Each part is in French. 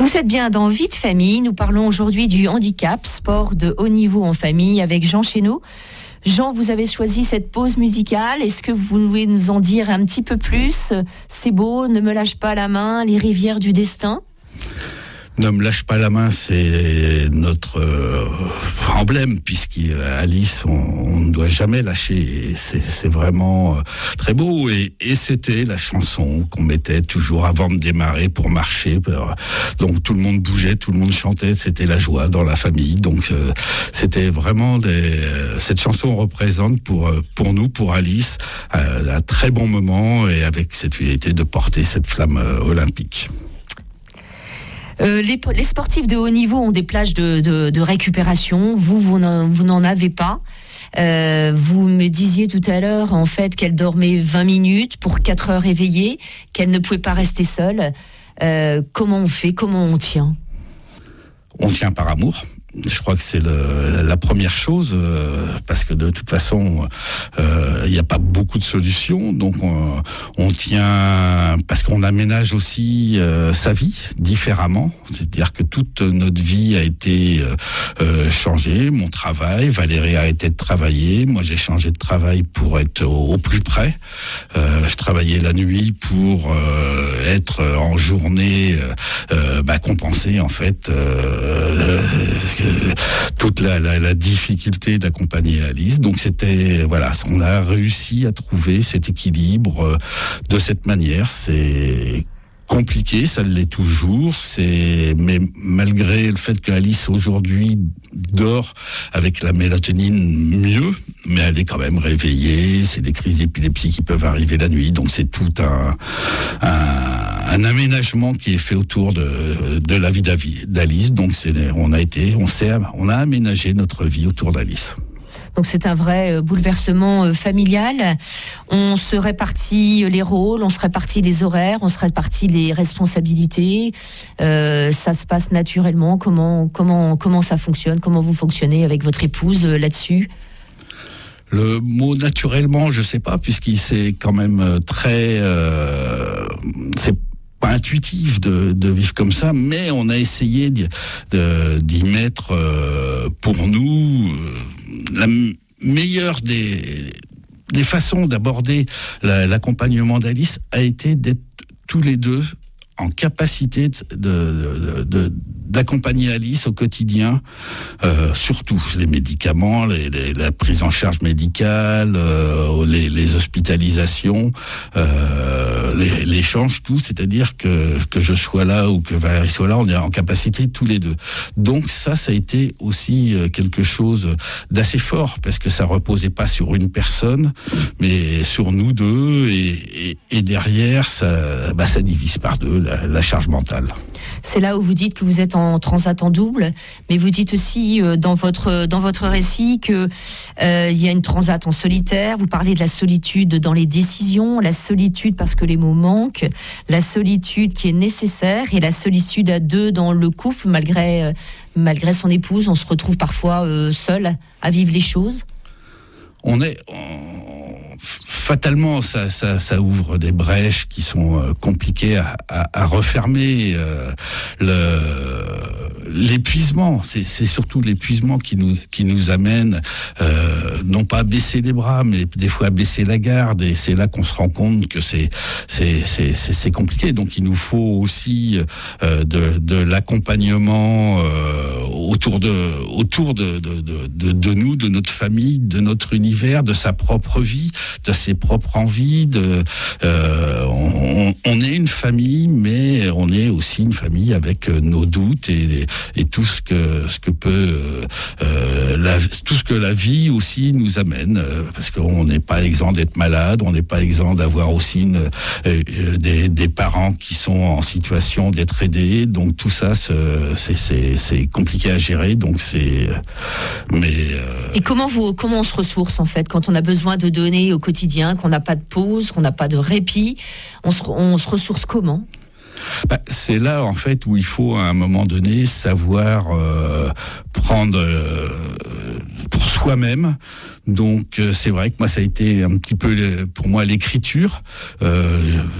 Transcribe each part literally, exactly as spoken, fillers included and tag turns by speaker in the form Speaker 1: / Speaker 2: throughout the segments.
Speaker 1: Vous êtes bien dans Vie de famille. Nous parlons aujourd'hui du handicap, sport de haut niveau en famille, avec Jean Chénaud. Jean, vous avez choisi cette pause musicale. Est-ce que vous pouvez nous en dire un petit peu plus ? C'est beau, ne me lâche pas la main, les rivières du destin.
Speaker 2: Ne me lâche pas la main, c'est notre euh, emblème, puisqu'Alice, on, on ne doit jamais lâcher. Et c'est, c'est vraiment euh, très beau. Et, et c'était la chanson qu'on mettait toujours avant de démarrer pour marcher. Donc tout le monde bougeait, tout le monde chantait. C'était la joie dans la famille. Donc euh, c'était vraiment des. Cette chanson représente pour pour nous, pour Alice, euh, un très bon moment et avec cette finalité de porter cette flamme euh, olympique.
Speaker 1: Euh, les, les sportifs de haut niveau ont des plages de, de, de récupération. Vous, vous n'en, vous n'en avez pas. Euh, vous me disiez tout à l'heure, en fait, qu'elle dormait vingt minutes pour quatre heures éveillée, qu'elle ne pouvait pas rester seule. Euh, comment on fait ? Comment on tient ?
Speaker 2: On tient par amour. Je crois que c'est le, la première chose, euh, parce que de toute façon, il euh, n'y a pas beaucoup de solutions. Donc, on, on tient, parce qu'on aménage aussi euh, sa vie différemment. C'est-à-dire que toute notre vie a été euh, changée. Mon travail, Valérie a arrêté de travailler. Moi, j'ai changé de travail pour être au, au plus près. Euh, je travaillais la nuit pour euh, être en journée, euh, bah, compenser en fait euh, le, toute la, la, la difficulté d'accompagner Alice. Donc c'était, voilà, on a réussi à trouver cet équilibre euh, de cette manière. C'est compliqué, ça l'est toujours. C'est, mais malgré le fait que Alice aujourd'hui dort avec la mélatonine mieux, mais elle est quand même réveillée. C'est des crises d'épilepsie qui peuvent arriver la nuit. Donc c'est tout un, un, un aménagement qui est fait autour de, de la vie d'Alice. Donc c'est, on a été, on s'est, on a aménagé notre vie autour d'Alice.
Speaker 1: Donc c'est un vrai bouleversement familial. On se répartit les rôles, on se répartit les horaires, on se répartit les responsabilités. Euh, ça se passe naturellement. Comment comment comment ça fonctionne ? Comment vous fonctionnez avec votre épouse là-dessus ?
Speaker 2: Le mot naturellement, je sais pas, puisqu'il c'est quand même très, euh, c'est pas intuitif de, de vivre comme ça, mais on a essayé d'y, de, d'y mettre euh, pour nous euh, la meilleure des, des façons d'aborder la, l'accompagnement d'Alice a été d'être tous les deux en capacité de, de, de, d'accompagner Alice au quotidien, euh, surtout les médicaments, les, les, la prise en charge médicale, euh, les, les hospitalisations, euh, les, l'échange, tout, c'est-à-dire que, que je sois là ou que Valérie soit là, on est en capacité tous les deux. Donc ça, ça a été aussi quelque chose d'assez fort, parce que ça reposait pas sur une personne, mais sur nous deux, et, et, et derrière, ça, bah, ça divise par deux la, la charge mentale.
Speaker 1: C'est là où vous dites que vous êtes en transat en double, mais vous dites aussi euh, dans votre dans votre récit que euh, il y a une transat en solitaire. Vous parlez de la solitude dans les décisions, la solitude parce que les mots manquent, la solitude qui est nécessaire et la solitude à deux dans le couple malgré euh, malgré son épouse. On se retrouve parfois euh, seul à vivre les choses.
Speaker 2: On est on, fatalement, ça, ça, ça ouvre des brèches qui sont euh, compliquées à, à, à refermer. Euh, le, l'épuisement, c'est, c'est surtout l'épuisement qui nous qui nous amène euh, non pas à baisser les bras, mais des fois à baisser la garde. Et c'est là qu'on se rend compte que c'est c'est c'est c'est, c'est compliqué. Donc il nous faut aussi euh, de de l'accompagnement euh, autour de autour de de, de de de nous, de notre famille, de notre univers, de sa propre vie, de ses propres envies. De, euh, on, on est une famille, mais on est aussi une famille avec nos doutes et, et tout ce que ce que peut euh, la, tout ce que la vie aussi nous amène, parce qu'on n'est pas exempt d'être malade, on n'est pas exempt d'avoir aussi une, euh, des, des parents qui sont en situation d'être aidés. Donc tout ça, c'est, c'est, c'est compliqué à gérer. Donc c'est, mais euh...
Speaker 1: et comment vous comment on se ressource en fait quand on a besoin de donner au quotidien, qu'on n'a pas de pause, qu'on n'a pas de répit, on se, on se ressource comment ?
Speaker 2: Bah, c'est là en fait où il faut à un moment donné savoir euh, prendre euh, pour soi-même Donc euh, c'est vrai que moi ça a été un petit peu pour moi l'écriture. Euh,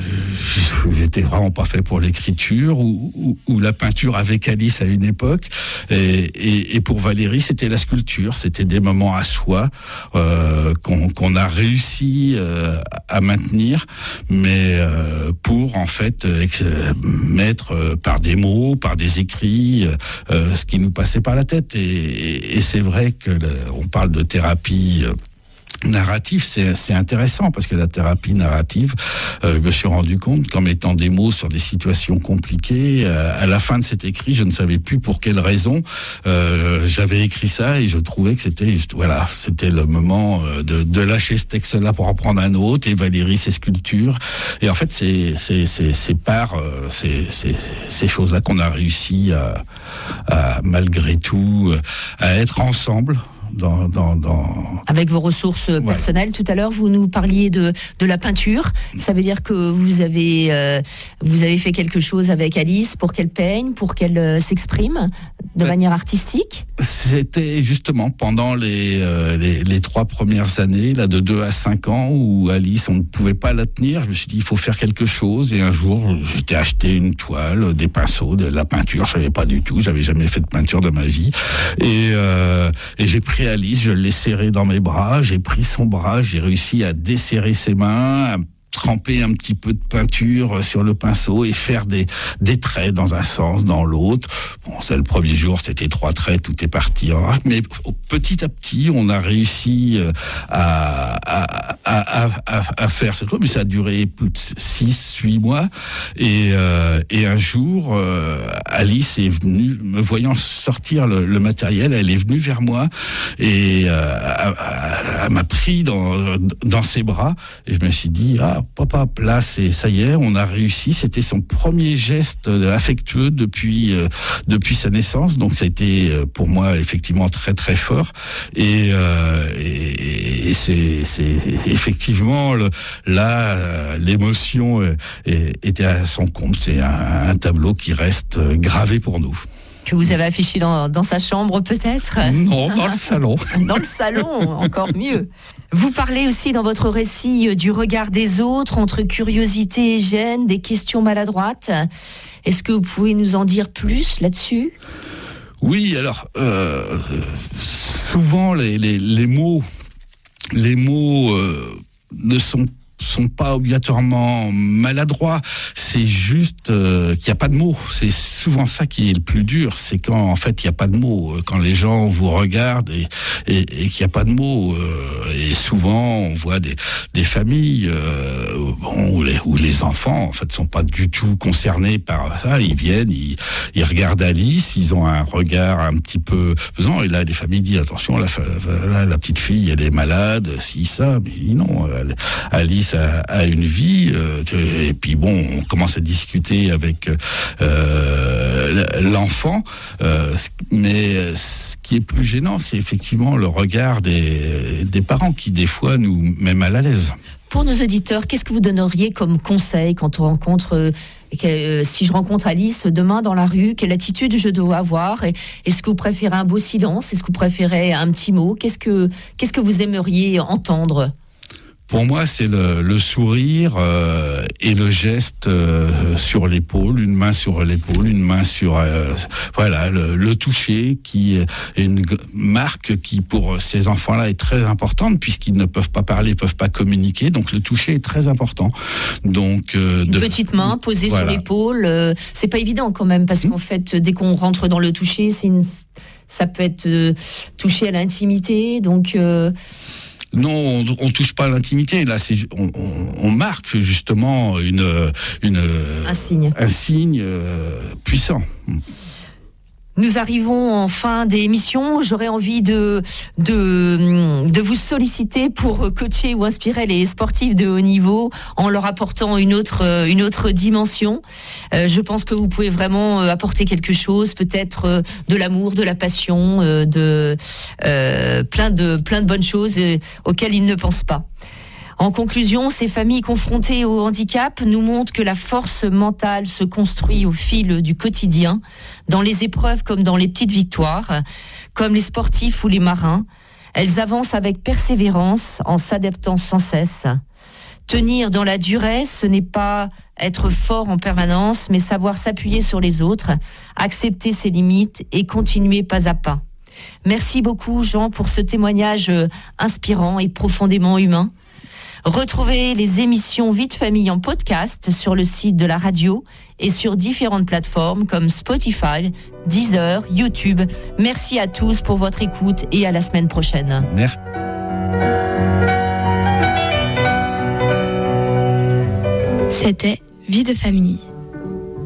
Speaker 2: j'étais vraiment pas fait pour l'écriture ou, ou, ou la peinture avec Alice à une époque. Et, et, et pour Valérie c'était la sculpture. C'était des moments à soi euh, qu'on, qu'on a réussi euh, à maintenir, mais euh, pour en fait ex- mettre euh, par des mots, par des écrits, euh, ce qui nous passait par la tête. Et, et, et c'est vrai que le, on parle de thérapie euh, narrative, c'est, c'est intéressant parce que la thérapie narrative, euh, je me suis rendu compte qu'en mettant des mots sur des situations compliquées, euh, à la fin de cet écrit, je ne savais plus pour quelle raison euh, j'avais écrit ça et je trouvais que c'était juste, voilà, c'était le moment euh, de, de lâcher ce texte-là pour en prendre un autre et Valérie ses sculptures. Et en fait, c'est c'est c'est, c'est par euh, ces c'est, ces choses-là qu'on a réussi à, à malgré tout à être ensemble. Dans, dans, dans...
Speaker 1: Avec vos ressources voilà. personnelles. Tout à l'heure, vous nous parliez de, de la peinture. Ça veut dire que vous avez, euh, vous avez fait quelque chose avec Alice pour qu'elle peigne, pour qu'elle euh, s'exprime de ouais. manière artistique.
Speaker 2: C'était justement pendant les, euh, les, les trois premières années, là, de deux à cinq ans, où Alice, on ne pouvait pas la tenir. Je me suis dit, il faut faire quelque chose. Et un jour, j'étais acheté une toile, des pinceaux, de la peinture. Je savais pas du tout. J'avais jamais fait de peinture de ma vie. Et, euh, et j'ai pris Alice, je l'ai serrée dans mes bras, j'ai pris son bras, j'ai réussi à desserrer ses mains, à tremper un petit peu de peinture sur le pinceau et faire des, des traits dans un sens, dans l'autre. Bon, c'est le premier jour, c'était trois traits, tout est parti. Hein. Mais petit à petit, on a réussi à, à, à, à, à faire ce truc, mais ça a duré plus de six, huit mois. Et, euh, et un jour, euh, Alice est venue, me voyant sortir le, le matériel, elle est venue vers moi et euh, elle, elle m'a pris dans, dans ses bras et je me suis dit, ah, papa, là, c'est, ça y est, on a réussi. C'était son premier geste affectueux depuis, euh, depuis sa naissance. Donc, ça a été, pour moi, effectivement, très, très fort. Et, euh, et, et c'est, c'est effectivement, le, là, euh, l'émotion euh, était à son comble. C'est un, un tableau qui reste gravé pour nous.
Speaker 1: Que vous avez affiché dans, dans sa chambre, peut-être ?
Speaker 2: Non, dans le salon.
Speaker 1: Dans le salon, encore mieux. Vous parlez aussi dans votre récit du regard des autres, entre curiosité et gêne, des questions maladroites. Est-ce que vous pouvez nous en dire plus là-dessus ?
Speaker 2: Oui, alors, euh, souvent les, les, les mots, les mots euh, ne sont pas sont pas obligatoirement maladroits, c'est juste euh, qu'il n'y a pas de mots. C'est souvent ça qui est le plus dur, c'est quand en fait il n'y a pas de mots, quand les gens vous regardent et, et, et qu'il n'y a pas de mots. Euh, et souvent on voit des, des familles euh, bon, où, les, où les enfants en fait sont pas du tout concernés par ça, ils viennent, ils, ils regardent Alice, ils ont un regard un petit peu pesant et là les familles disent attention, la, la, la petite fille elle est malade, si ça, mais non, elle, Alice à une vie euh, et puis bon on commence à discuter avec euh, l'enfant euh, mais ce qui est plus gênant c'est effectivement le regard des, des parents qui des fois nous met mal à l'aise.
Speaker 1: Pour nos auditeurs, qu'est-ce que vous donneriez comme conseil quand on rencontre euh, que, euh, si je rencontre Alice demain dans la rue, quelle attitude je dois avoir? Est-ce que vous préférez un beau silence? Est-ce que vous préférez un petit mot? Qu'est-ce que, qu'est-ce que vous aimeriez entendre?
Speaker 2: Pour moi, c'est le, le sourire euh, et le geste euh, sur l'épaule, une main sur l'épaule, une main sur euh, voilà le, le toucher, qui est une marque qui pour ces enfants-là est très importante puisqu'ils ne peuvent pas parler, peuvent pas communiquer, donc le toucher est très important. Donc euh,
Speaker 1: une
Speaker 2: de,
Speaker 1: petite main posée voilà. sur l'épaule, euh, c'est pas évident quand même parce mmh. qu'en fait dès qu'on rentre dans le toucher, c'est une, ça peut être euh, touché à l'intimité, donc. Euh,
Speaker 2: Non, on, on touche pas à l'intimité. Là, c'est, on, on, on marque justement une, une
Speaker 1: un signe,
Speaker 2: un signe euh, puissant.
Speaker 1: Nous arrivons en fin d'émission. J'aurais envie de, de, de vous solliciter pour coacher ou inspirer les sportifs de haut niveau en leur apportant une autre, une autre dimension. Euh, je pense que vous pouvez vraiment apporter quelque chose, peut-être de l'amour, de la passion, de, euh, plein de, plein de bonnes choses auxquelles ils ne pensent pas. En conclusion, ces familles confrontées au handicap nous montrent que la force mentale se construit au fil du quotidien, dans les épreuves comme dans les petites victoires, comme les sportifs ou les marins. Elles avancent avec persévérance en s'adaptant sans cesse. Tenir dans la durée, ce n'est pas être fort en permanence, mais savoir s'appuyer sur les autres, accepter ses limites et continuer pas à pas. Merci beaucoup, Jean, pour ce témoignage inspirant et profondément humain. Retrouvez les émissions Vie de famille en podcast sur le site de la radio et sur différentes plateformes comme Spotify, Deezer, YouTube. Merci à tous pour votre écoute et à la semaine prochaine.
Speaker 2: Merci.
Speaker 3: C'était Vie de famille.